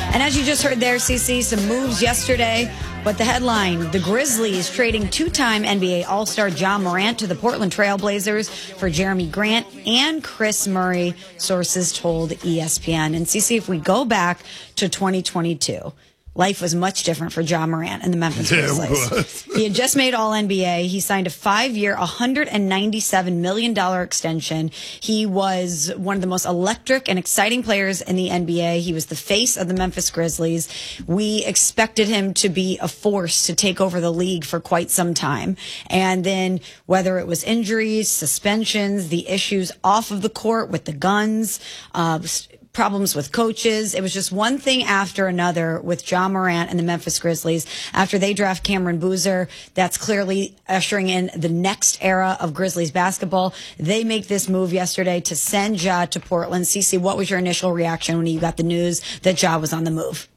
And as you just heard there, CC, some moves yesterday. But the headline, the Grizzlies trading two-time NBA All-Star Ja Morant to the Portland Trail Blazers for Jeremy Grant and Chris Murray, sources told ESPN. And CC, if we go back to 2022, life was much different for Ja Morant and the Memphis Grizzlies. He had just made All-NBA. He signed a 5-year, $197 million extension. He was one of the most electric and exciting players in the NBA. He was the face of the Memphis Grizzlies. We expected him to be a force to take over the league for quite some time. And then whether it was injuries, suspensions, the issues off of the court with the guns, problems with coaches. It was just one thing after another with Ja Morant and the Memphis Grizzlies. After they draft Cameron Boozer, that's clearly ushering in the next era of Grizzlies basketball. They make this move yesterday to send Ja to Portland. Cece, what was your initial reaction when you got the news that Ja was on the move?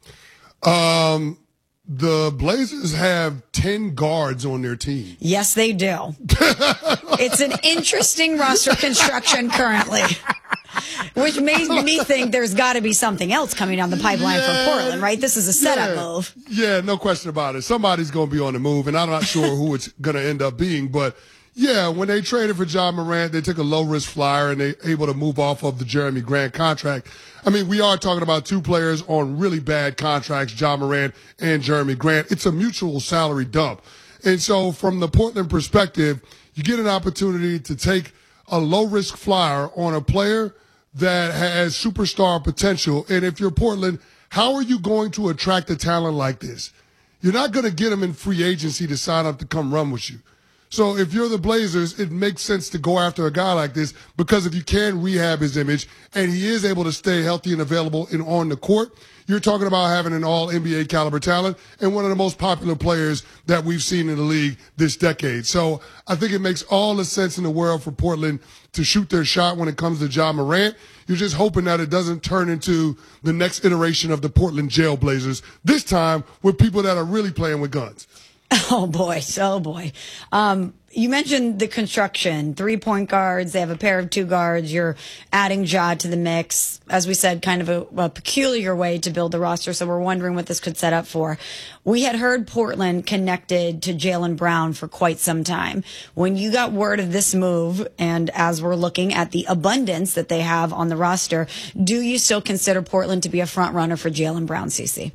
The Blazers have 10 guards on their team. Yes, they do. It's an interesting roster construction currently. Which made me think there's got to be something else coming down the pipeline for Portland, right? This is a setup move. Yeah, no question about it. Somebody's going to be on the move, and I'm not sure who it's going to end up being. But, yeah, when they traded for Ja Morant, they took a low-risk flyer, and they able to move off of the Jeremy Grant contract. I mean, we are talking about two players on really bad contracts, Ja Morant and Jeremy Grant. It's a mutual salary dump. And so from the Portland perspective, you get an opportunity to take a low-risk flyer on a player that has superstar potential. And if you're Portland, how are you going to attract a talent like this? You're not going to get him in free agency to sign up to come run with you. So if you're the Blazers, it makes sense to go after a guy like this because if you can rehab his image and he is able to stay healthy and available and on the court, you're talking about having an all-NBA caliber talent and one of the most popular players that we've seen in the league this decade. So I think it makes all the sense in the world for Portland to shoot their shot when it comes to Ja Morant. You're just hoping that it doesn't turn into the next iteration of the Portland Jail Blazers, this time with people that are really playing with guns. Oh, boy. Oh, boy. You mentioned the construction, 3-point guards. They have a pair of 2 guards. You're adding Ja to the mix. As we said, kind of a peculiar way to build the roster. So we're wondering what this could set up for. We had heard Portland connected to Jaylen Brown for quite some time. When you got word of this move, and as we're looking at the abundance that they have on the roster, do you still consider Portland to be a front runner for Jaylen Brown, CC?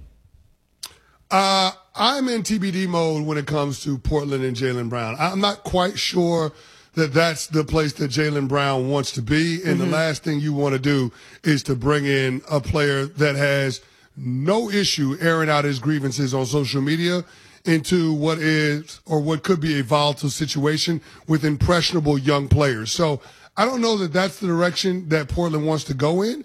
I'm in TBD mode when it comes to Portland and Jaylen Brown. I'm not quite sure that that's the place that Jaylen Brown wants to be. And the last thing you want to do is to bring in a player that has no issue airing out his grievances on social media into what is or what could be a volatile situation with impressionable young players. So I don't know that that's the direction that Portland wants to go in.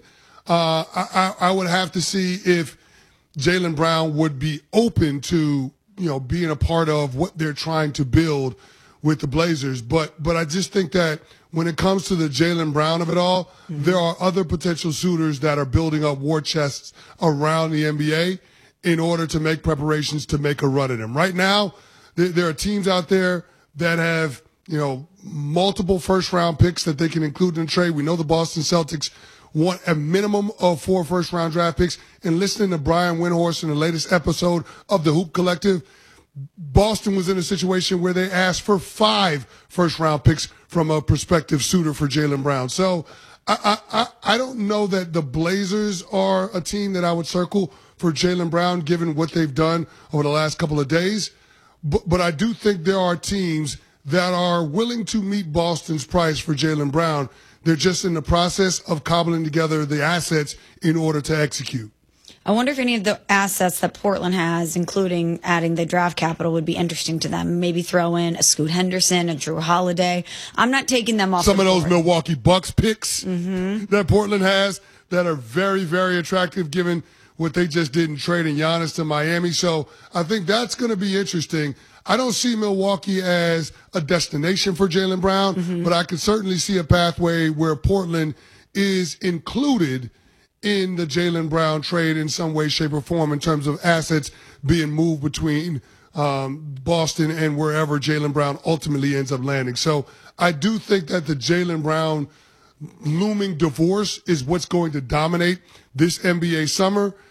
I would have to see if Jaylen Brown would be open to, being a part of what they're trying to build with the Blazers. But I just think that when it comes to the Jaylen Brown of it all, there are other potential suitors that are building up war chests around the NBA in order to make preparations to make a run at him. Right now, there are teams out there that have, multiple first-round picks that they can include in the trade. We know the Boston Celtics want a minimum of 4 first-round draft picks. And listening to Brian Windhorst in the latest episode of the Hoop Collective, Boston was in a situation where they asked for 5 first-round picks from a prospective suitor for Jaylen Brown. So I don't know that the Blazers are a team that I would circle for Jaylen Brown, given what they've done over the last couple of days. But I do think there are teams that are willing to meet Boston's price for Jaylen Brown. They're just in the process of cobbling together the assets in order to execute. I wonder if any of the assets that Portland has, including adding the draft capital, would be interesting to them. Maybe throw in a Scoot Henderson, a Drew Holiday. I'm not taking them off some the of those board. Milwaukee Bucks picks that Portland has that are very, very attractive given what they just did in trading Giannis to Miami. So I think that's going to be interesting. I don't see Milwaukee as a destination for Jaylen Brown, but I can certainly see a pathway where Portland is included in the Jaylen Brown trade in some way, shape, or form in terms of assets being moved between Boston and wherever Jaylen Brown ultimately ends up landing. So I do think that the Jaylen Brown looming divorce is what's going to dominate this NBA summer.